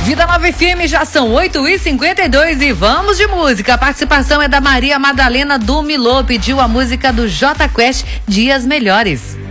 Vida Nova FM, já são 8h52 e vamos de música. A participação é da Maria Madalena do Milô, pediu a música do Jota Quest, Dias Melhores.